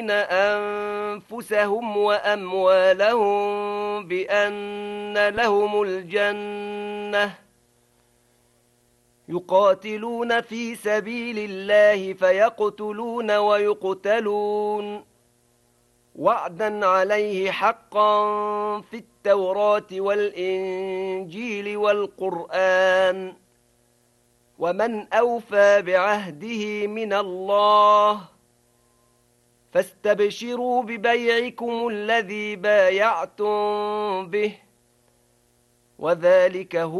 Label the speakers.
Speaker 1: أنفسهم وأموالهم بأن لهم الجنة يقاتلون في سبيل الله فيقتلون ويقتلون وعدا عليه حقا في التوراة والإنجيل والقرآن ومن أوفى بعهده من الله فاستبشروا ببيعكم الذي بايعتم به وذلك هو